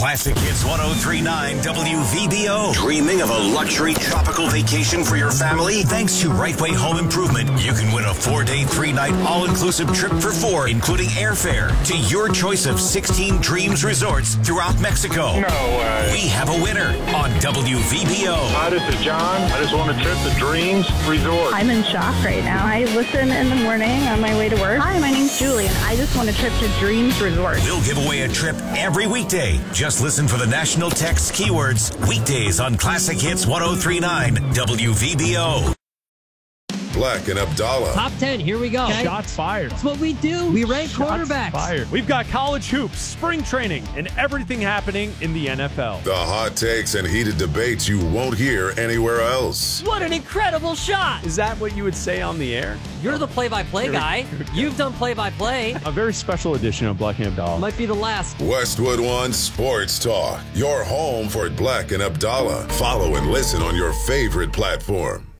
Classic Hits 103.9 WVBO. Dreaming of a luxury tropical vacation for your family? Thanks to Rightway Home Improvement, you can win a 4-day, 3-night all-inclusive trip for 4, including airfare, to your choice of 16 Dreams resorts throughout Mexico. No way. We have a winner on WVBO. Hi, this is John. I just want a trip to Dreams Resort. I'm in shock right now. I listen in the morning on my way to work. Hi, my name's Julie, and I just want a trip to Dreams Resort. We'll give away a trip every weekday. Just listen for the national text keywords weekdays on Classic Hits 103.9 WVBO. Black and Abdallah. Top 10, here we go. Okay? Shots fired. That's what we do. We rank quarterbacks. Fired. We've got college hoops, spring training, and everything happening in the NFL. The hot takes and heated debates you won't hear anywhere else. What an incredible shot. Is that what you would say on the air? You're the play-by-play guy. You've done play-by-play. A very special edition of Black and Abdallah. Might be the last. Westwood One Sports Talk. Your home for Black and Abdallah. Follow and listen on your favorite platform.